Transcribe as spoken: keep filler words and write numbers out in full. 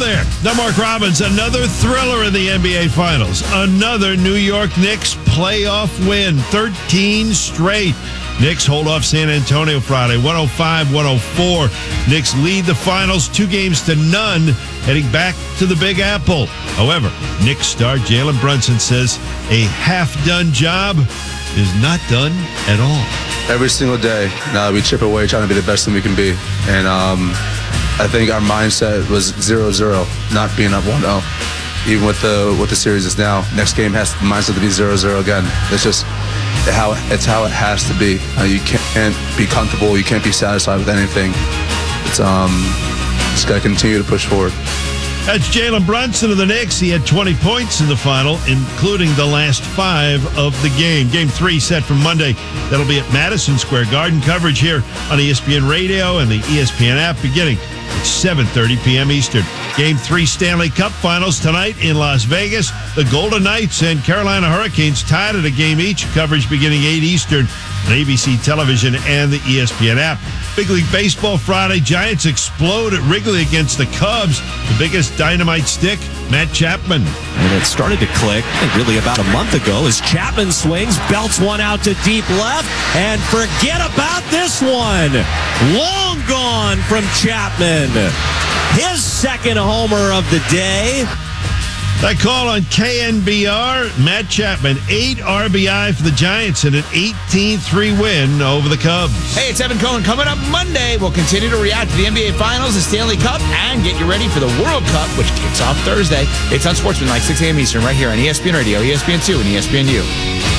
there. I'm Mark Robbins. Another thriller in the N B A Finals. Another New York Knicks playoff win. thirteen straight. Knicks hold off San Antonio Friday, one oh five one oh four. Knicks lead the finals two games to none, heading back to the Big Apple. However, Knicks star Jalen Brunson says a half-done job is not done at all. Every single day, now we chip away trying to be the best thing we can be. And um, I think our mindset was zero zero, not being up one oh. Even with the what the series is now, next game has the mindset to be zero zero again. It's just how it's how it has to be. Uh, you can't be comfortable. You can't be satisfied with anything. It's um, just got to continue to push forward. That's Jalen Brunson of the Knicks. He had twenty points in the final, including the last five of the game. Game three set for Monday. That'll be at Madison Square Garden. Coverage here on E S P N Radio and the E S P N app beginning at seven thirty p.m. Eastern. Game three Stanley Cup Finals tonight in Las Vegas. The Golden Knights and Carolina Hurricanes tied at a game each. Coverage beginning eight Eastern on A B C Television and the E S P N app. Big League Baseball Friday. Giants explode at Wrigley against the Cubs. The biggest dynamite stick, Matt Chapman. And it started to click really about a month ago as Chapman swings, belts one out to deep left, and forget about this one. Long gone from Chapman. His second homer of the day. That call on K N B R, Matt Chapman, eight R B I for the Giants in an eighteen three win over the Cubs. Hey, it's Evan Cohen. Coming up Monday, we'll continue to react to the N B A Finals, the Stanley Cup, and get you ready for the World Cup, which kicks off Thursday. It's on Sportsman, like six a.m. Eastern, right here on E S P N Radio, E S P N two, and E S P N U.